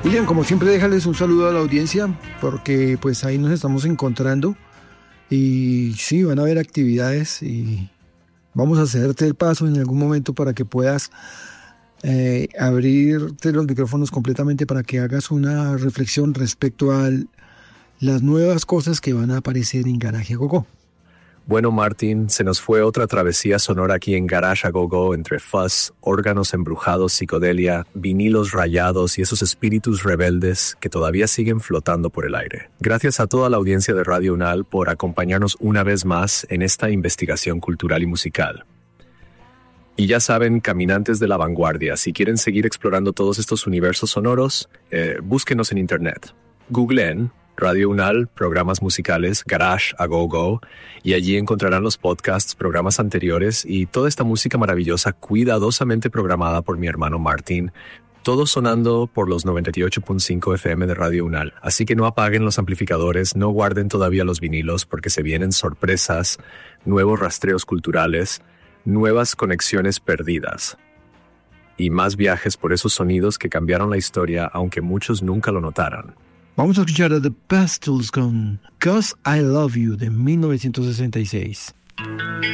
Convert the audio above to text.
William, como siempre, déjales un saludo a la audiencia, porque pues ahí nos estamos encontrando y sí, van a haber actividades y vamos a hacerte el paso en algún momento para que puedas abrirte los micrófonos completamente para que hagas una reflexión respecto a las nuevas cosas que van a aparecer en Garage a Go-Go. Bueno, Martín, se nos fue otra travesía sonora aquí en Garage a Go-Go entre fuzz, órganos embrujados, psicodelia, vinilos rayados y esos espíritus rebeldes que todavía siguen flotando por el aire. Gracias a toda la audiencia de Radio UNAL por acompañarnos una vez más en esta investigación cultural y musical. Y ya saben, caminantes de la vanguardia, si quieren seguir explorando todos estos universos sonoros, búsquenos en internet. Googleen Radio UNAL, programas musicales, Garage a Go-Go, y allí encontrarán los podcasts, programas anteriores y toda esta música maravillosa cuidadosamente programada por mi hermano Martín, todo sonando por los 98.5 FM de Radio UNAL. Así que no apaguen los amplificadores, no guarden todavía los vinilos porque se vienen sorpresas, nuevos rastreos culturales, nuevas conexiones perdidas y más viajes por esos sonidos que cambiaron la historia aunque muchos nunca lo notaran. Vamos a escuchar a The Pastels con 'Cause I Love You de 1966.